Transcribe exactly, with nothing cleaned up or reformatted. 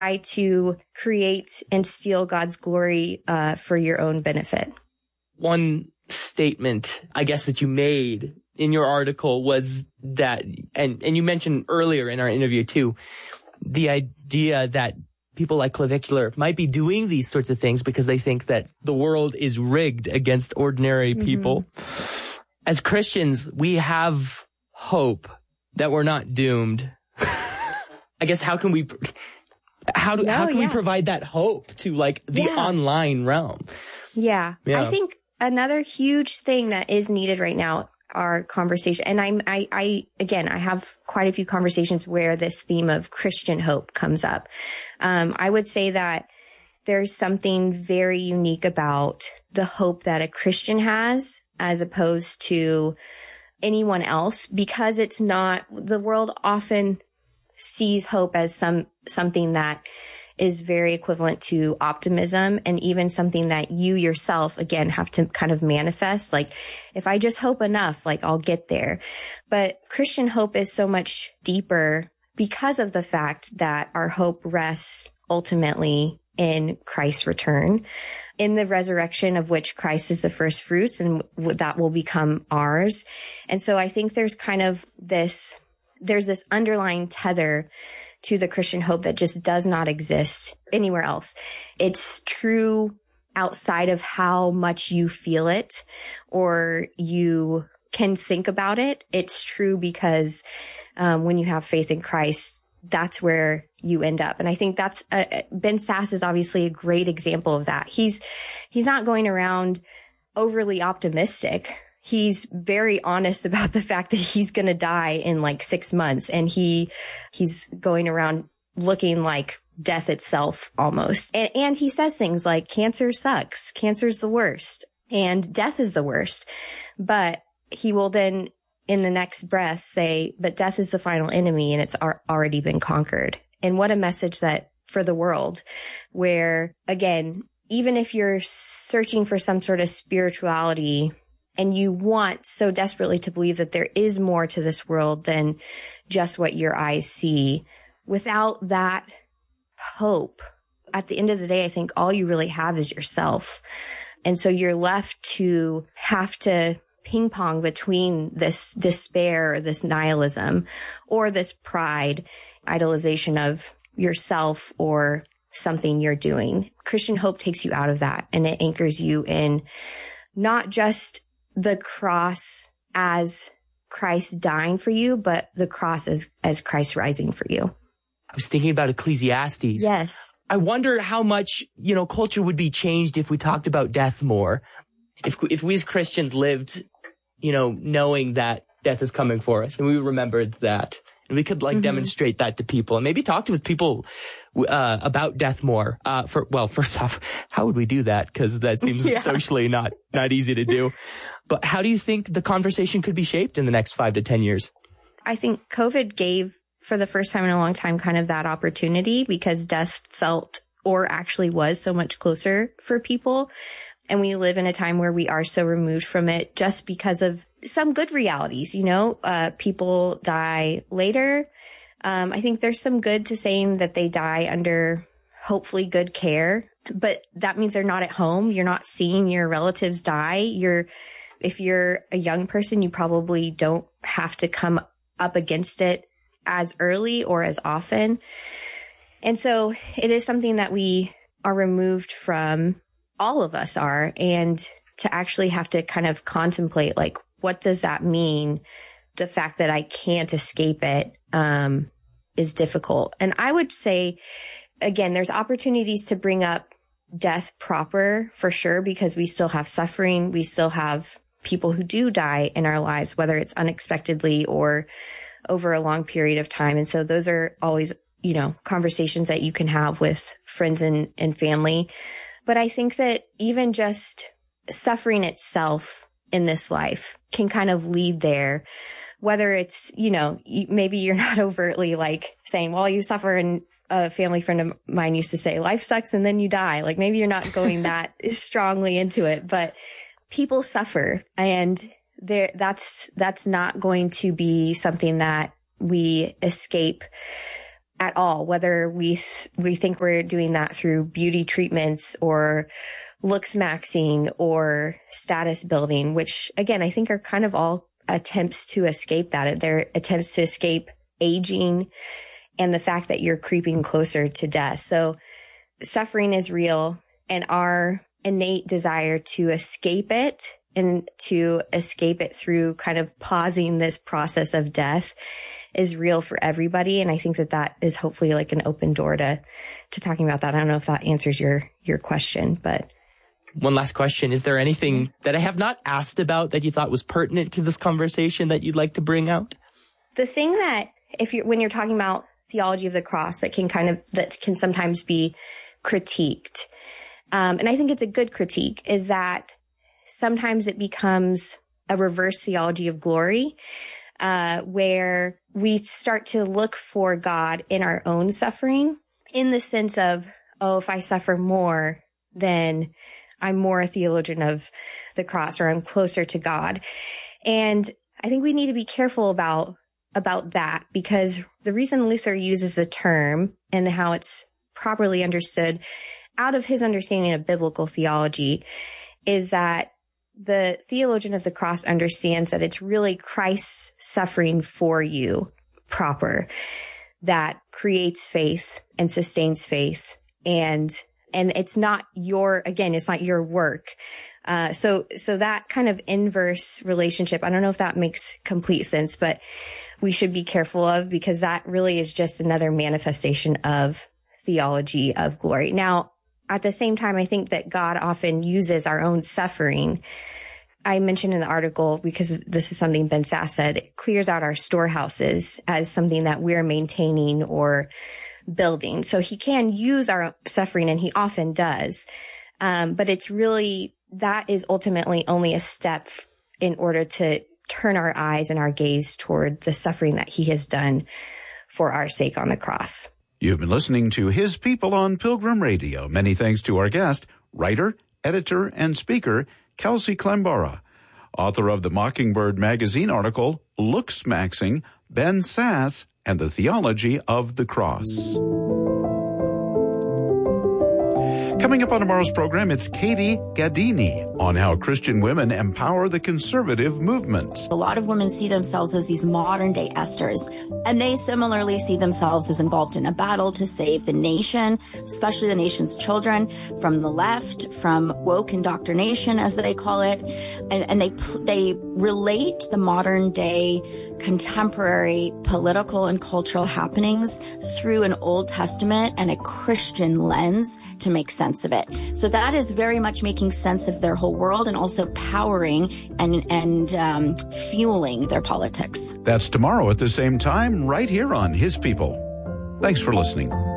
try to create and steal God's glory uh, for your own benefit. One statement, I guess, that you made in your article was that, and, and you mentioned earlier in our interview too, the idea that people like Clavicular might be doing these sorts of things because they think that the world is rigged against ordinary people. Mm-hmm. As Christians, we have hope that we're not doomed. I guess how can we, how do, no, how can yeah. we provide that hope to like the yeah. online realm? Yeah. yeah. I think another huge thing that is needed right now are conversation. And I'm, I, I, again, I have quite a few conversations where this theme of Christian hope comes up. Um, I would say that there's something very unique about the hope that a Christian has as opposed to anyone else, because it's not, the world often sees hope as some, something that is very equivalent to optimism, and even something that you yourself, again, have to kind of manifest. Like, if I just hope enough, like I'll get there. But Christian hope is so much deeper because of the fact that our hope rests ultimately in Christ's return, in the resurrection of which Christ is the first fruits, and that will become ours. And so I think there's kind of this, there's this underlying tether to the Christian hope that just does not exist anywhere else. It's true outside of how much you feel it or you can think about it. It's true because um, when you have faith in Christ, that's where you end up. And I think that's, uh, Ben Sasse is obviously a great example of that. He's, he's not going around overly optimistic. He's very honest about the fact that he's going to die in like six months. And he, he's going around looking like death itself almost. And, and he says things like cancer sucks. Cancer's the worst and death is the worst. But he will then in the next breath say, but death is the final enemy and it's ar- already been conquered. And what a message that for the world, where again, even if you're searching for some sort of spirituality and you want so desperately to believe that there is more to this world than just what your eyes see, without that hope, at the end of the day, I think all you really have is yourself. And so you're left to have to ping pong between this despair, this nihilism, or this pride, idolization of yourself or something you're doing. Christian hope takes you out of that, and it anchors you in not just the cross as Christ dying for you, but the cross as, as Christ rising for you. I was thinking about Ecclesiastes. Yes. I wonder how much, you know, culture would be changed if we talked about death more. If, if we as Christians lived, you know, knowing that death is coming for us, and we remembered that, and we could like mm-hmm. demonstrate that to people, and maybe talk to with people uh, about death more. Uh, for well, first off, how would we do that? Because that seems yeah. socially not not easy to do. But how do you think the conversation could be shaped in the next five to ten years? I think COVID gave, for the first time in a long time, kind of that opportunity, because death felt, or actually was, so much closer for people. And we live in a time where we are so removed from it just because of some good realities, you know, uh, people die later. Um, I think there's some good to saying that they die under hopefully good care, but that means they're not at home. You're not seeing your relatives die. You're, if you're a young person, you probably don't have to come up against it as early or as often. And so it is something that we are removed from. All of us are, and to actually have to kind of contemplate, like, what does that mean? The fact that I can't escape it, um, is difficult. And I would say, again, there's opportunities to bring up death proper for sure, because we still have suffering. We still have people who do die in our lives, whether it's unexpectedly or over a long period of time. And so those are always, you know, conversations that you can have with friends and, and family. But I think that even just suffering itself in this life can kind of lead there, whether it's, you know, maybe you're not overtly like saying, well, you suffer, and a family friend of mine used to say, life sucks and then you die. Like maybe you're not going that strongly into it, but people suffer, and there, that's, that's not going to be something that we escape at all, whether we, th- we think we're doing that through beauty treatments or looks maxing or status building, which again, I think are kind of all attempts to escape that. They're attempts to escape aging and the fact that you're creeping closer to death. So suffering is real, and our innate desire to escape it and to escape it through kind of pausing this process of death is real for everybody. And I think that that is hopefully like an open door to, to talking about that. I don't know if that answers your, your question, but. One last question. Is there anything that I have not asked about that you thought was pertinent to this conversation that you'd like to bring out? The thing that if you when you're talking about theology of the cross that can kind of, that can sometimes be critiqued. Um, and I think it's a good critique, is that sometimes it becomes a reverse theology of glory, uh, where we start to look for God in our own suffering, in the sense of, oh, if I suffer more, then I'm more a theologian of the cross, or I'm closer to God. And I think we need to be careful about, about that, because the reason Luther uses the term and how it's properly understood out of his understanding of biblical theology is that the theologian of the cross understands that it's really Christ's suffering for you proper that creates faith and sustains faith. And, and it's not your, again, it's not your work. Uh, so, so that kind of inverse relationship, I don't know if that makes complete sense, but we should be careful of, because that really is just another manifestation of theology of glory. Now, at the same time, I think that God often uses our own suffering. I mentioned in the article, because this is something Ben Sass said, it clears out our storehouses as something that we're maintaining or building. So he can use our suffering, and he often does. Um, but it's really, that is ultimately only a step in order to turn our eyes and our gaze toward the suffering that he has done for our sake on the cross. You've been listening to His People on Pilgrim Radio. Many thanks to our guest, writer, editor, and speaker, Kelsey Klembara, author of the Mockingbird magazine article, Looks Maxing, Ben Sass, and the Theology of the Cross. Coming up on tomorrow's program, it's Katie Gaddini on how Christian women empower the conservative movement. A lot of women see themselves as these modern-day Esthers, and they similarly see themselves as involved in a battle to save the nation, especially the nation's children, from the left, from woke indoctrination, as they call it, and, and they they relate the modern-day contemporary political and cultural happenings through an Old Testament and a Christian lens to make sense of it. So that is very much making sense of their whole world and also powering and, and um, fueling their politics. That's tomorrow at the same time, right here on His People. Thanks for listening.